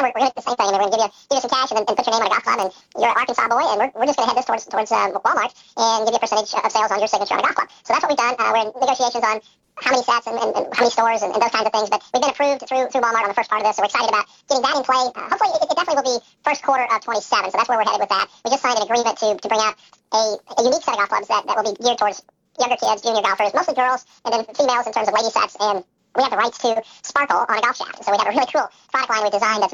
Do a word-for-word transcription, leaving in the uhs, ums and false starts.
kind of we're, we're going to do the same thing. I mean, we're going to give you give you some cash and then and put your name on a golf club, and you're an Arkansas boy, and we're, we're just going to head this towards towards uh, Walmart and give you a percentage of sales on your signature on a golf club. So that's what we've done. Uh, we're in negotiations on how many sets and, and, and how many stores and, and those kinds of things. But we've been approved through through Walmart on the first part of this, so we're excited about getting that in play. Uh, hopefully, it, it definitely will be first quarter of twenty-seven. So that's where we're headed with that. We just signed an agreement to to bring out a, a unique set of golf clubs that, that will be geared towards younger kids, junior golfers, mostly girls, and then females in terms of lady sets. And we have the rights to sparkle on a golf shaft. So we have a really cool product line we designed that's